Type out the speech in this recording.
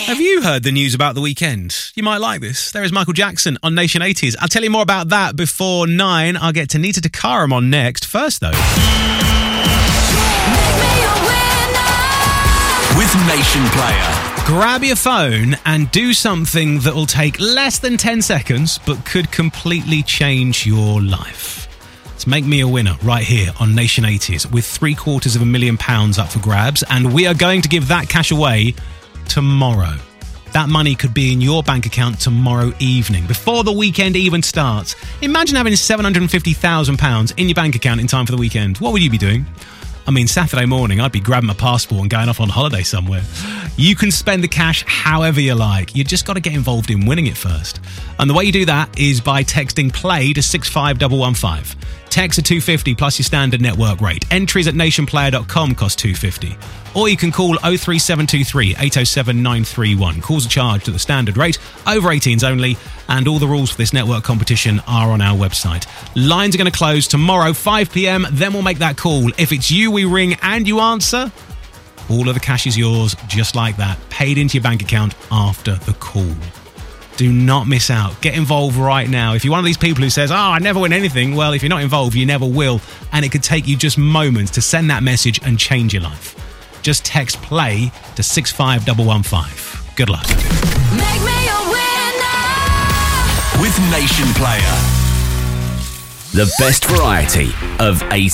Have you heard the news about the weekend? You might like this. There is Michael Jackson on Nation 80s. I'll tell you more about that before 9. I'll get Tanita Takaram on next. First, though. With Nation Player. Grab your phone and do something that will take less than 10 seconds but could completely change your life. It's Make Me a Winner right here on Nation 80s with £750,000 up for grabs, and we are going to give that cash away tomorrow. That money could be in your bank account tomorrow evening, before the weekend even starts. Imagine having £750,000 in your bank account in time for the weekend. What would you be doing? I mean, Saturday morning, I'd be grabbing my passport and going off on holiday somewhere. You can spend the cash however you like. You just got to get involved in winning it first. And the way you do that is by texting PLAY to 65115. Text are $2.50 plus your standard network rate. Entries at nationplayer.com cost $2.50. Or you can call 03723 807 931. Calls are charged at the standard rate, over 18s only, and all the rules for this network competition are on our website. Lines are going to close tomorrow, 5 p.m, then we'll make that call. If it's you we ring and you answer, all of the cash is yours, just like that, paid into your bank account after the call. Do not miss out. Get involved right now. If you're one of these people who says, I never win anything, well, if you're not involved, you never will. And it could take you just moments to send that message and change your life. Just text PLAY to 65115. Good luck. Make me a winner with Nation Player. The best variety of 80s.